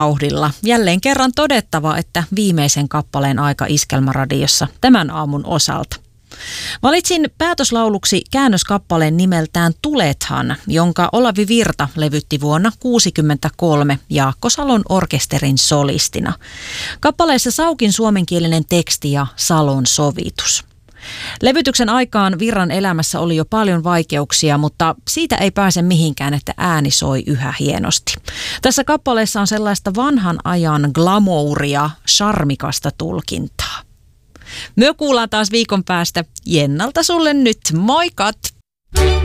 vauhdilla. Jälleen kerran todettava, että viimeisen kappaleen aika Iskelmäradiossa tämän aamun osalta. Valitsin päätöslauluksi käännöskappaleen nimeltään Tulethan, jonka Olavi Virta levytti vuonna 1963 Jaakko Salon orkesterin solistina. Kappaleessa Saukin suomenkielinen teksti ja Salon sovitus. Levytyksen aikaan Virran elämässä oli jo paljon vaikeuksia, mutta siitä ei pääse mihinkään, että ääni soi yhä hienosti. Tässä kappaleessa on sellaista vanhan ajan glamouria, charmikasta tulkintaa. Me kuullaan taas viikon päästä. Jennalta sulle nyt, moikat!